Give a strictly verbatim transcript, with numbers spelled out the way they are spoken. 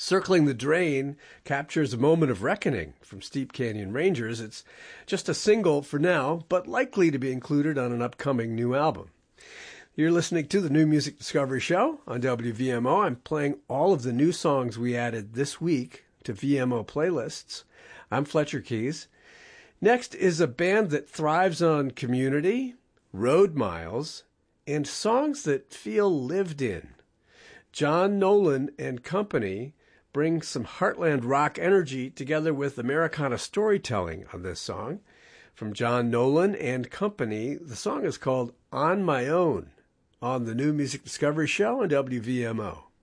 Circling the Drain captures a moment of reckoning from Steep Canyon Rangers. It's just a single for now, but likely to be included on an upcoming new album. You're listening to the New Music Discovery Show on W V M O. I'm playing all of the new songs we added this week to V M O playlists. I'm Fletcher Keys. Next is a band that thrives on community, road miles, and songs that feel lived in. John Nolan and Company bring some heartland rock energy together with Americana storytelling on this song. From John Nolan and Company, the song is called On My Own on the New Music Discovery Show on W V M O.